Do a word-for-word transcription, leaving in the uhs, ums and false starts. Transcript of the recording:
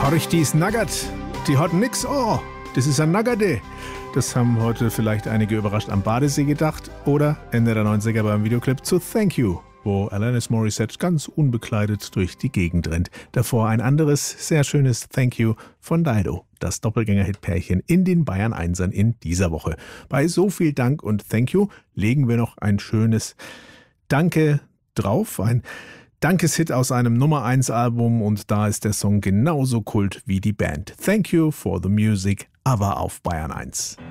Richtig naggert. Die hat nix. Oh, das ist ein Naggerde. Das haben heute vielleicht einige überrascht am Badesee gedacht. Oder Ende der neunziger beim Videoclip zu Thank You, wo Alanis Morissette ganz unbekleidet durch die Gegend rennt. Davor ein anderes, sehr schönes Thank You von Dido. Das Doppelgänger-Hit-Pärchen in den Bayern Einsern in dieser Woche. Bei so viel Dank und Thank You legen wir noch ein schönes Danke drauf. Ein Dankeshit aus einem Nummer eins Album und da ist der Song genauso Kult wie die Band. Thank You for the Music, aber auf Bayern eins.